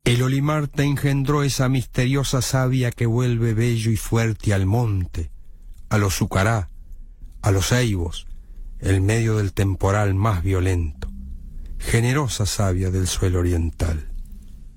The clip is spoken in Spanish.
El olimar te engendró esa misteriosa savia que vuelve bello y fuerte al monte, a los sucará, a los ceibos, el medio del temporal más violento, generosa savia del suelo oriental.